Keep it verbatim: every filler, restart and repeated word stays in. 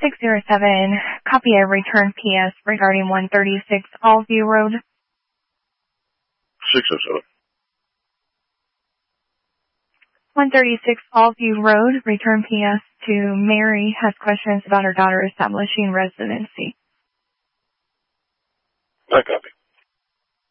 six zero seven, copy a return P S regarding one thirty-six Allview Road. six oh seven. one thirty-six Allview Road, return P S to Mary, has questions about her daughter establishing residency. I copy.